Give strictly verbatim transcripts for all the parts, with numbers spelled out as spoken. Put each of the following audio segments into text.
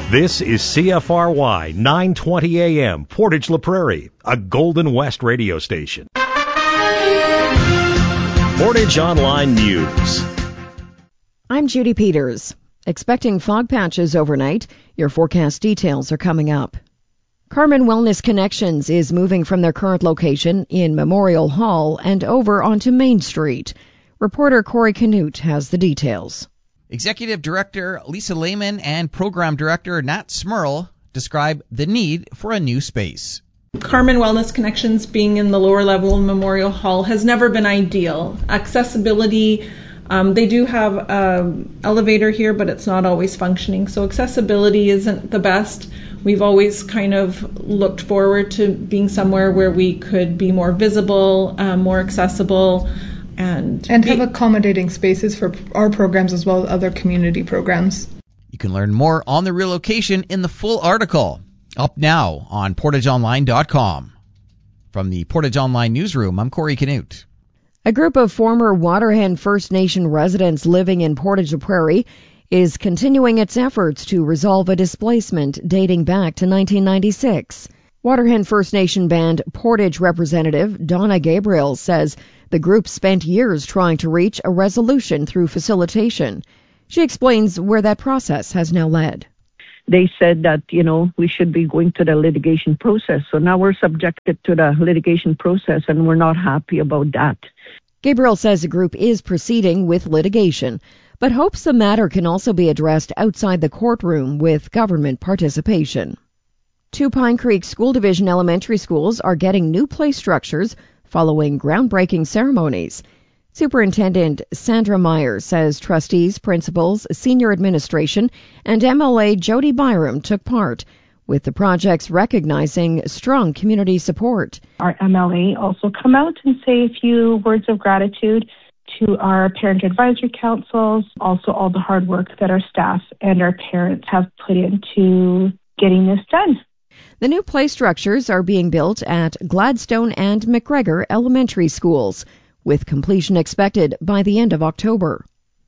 This is C F R Y nine twenty A M, Portage La Prairie, a Golden West radio station. Portage Online News. I'm Judy Peters. Expecting fog patches overnight. Your forecast details are coming up. Carmen Wellness Connections is moving from their current location in Memorial Hall and over onto Main Street. Reporter Corey Canute has the details. Executive Director Lisa Lehman and Program Director Nat Smurl describe the need for a new space. Carmen Wellness Connections being in the lower level of Memorial Hall has never been ideal. Accessibility, um, they do have an elevator here, but it's not always functioning. So accessibility isn't the best. We've always kind of looked forward to being somewhere where we could be more visible, uh, more accessible, and, and be- have accommodating spaces for our programs as well as other community programs. You can learn more on the relocation in the full article. Up now on portage online dot com. From the Portage Online newsroom, I'm Corey Canute. A group of former Waterhen First Nation residents living in Portage La Prairie is continuing its efforts to resolve a displacement dating back to nineteen ninety-six. Waterhen First Nation band Portage representative Donna Gabriel says the group spent years trying to reach a resolution through facilitation. She explains where that process has now led. They said that, you know, we should be going to the litigation process. So now we're subjected to the litigation process, and we're not happy about that. Gabriel says the group is proceeding with litigation, but hopes the matter can also be addressed outside the courtroom with government participation. Two Pine Creek School Division elementary schools are getting new play structures following groundbreaking ceremonies. Superintendent Sandra Meyer says trustees, principals, senior administration, and M L A Jody Byram took part, with the projects recognizing strong community support. Our M L A also come out and say a few words of gratitude to our parent advisory councils, also all the hard work that our staff and our parents have put into getting this done. The new play structures are being built at Gladstone and McGregor elementary schools, with completion expected by the end of October.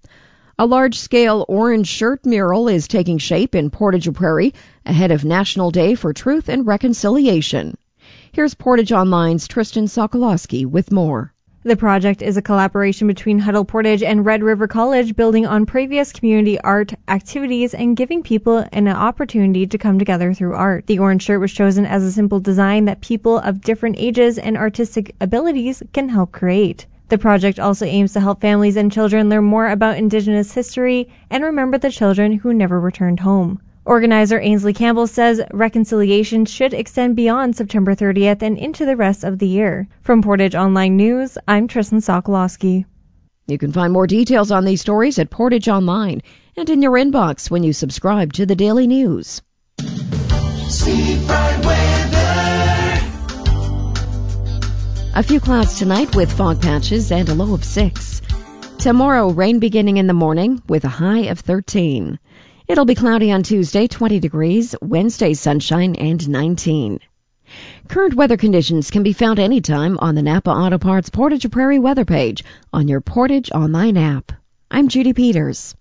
A large-scale orange shirt mural is taking shape in Portage La Prairie ahead of National Day for Truth and Reconciliation. Here's Portage Online's Tristan Sokolowski with more. The project is a collaboration between Huddle Portage and Red River College, building on previous community art activities and giving people an opportunity to come together through art. The orange shirt was chosen as a simple design that people of different ages and artistic abilities can help create. The project also aims to help families and children learn more about Indigenous history and remember the children who never returned home. Organizer Ainsley Campbell says reconciliation should extend beyond September thirtieth and into the rest of the year. From Portage Online News, I'm Tristan Sokolowski. You can find more details on these stories at Portage Online and in your inbox when you subscribe to the Daily News. A few clouds tonight with fog patches and a low of six. Tomorrow, rain beginning in the morning with a high of thirteen. It'll be cloudy on Tuesday, twenty degrees, Wednesday sunshine and nineteen. Current weather conditions can be found anytime on the Napa Auto Parts Portage La Prairie weather page on your Portage Online app. I'm Judy Peters.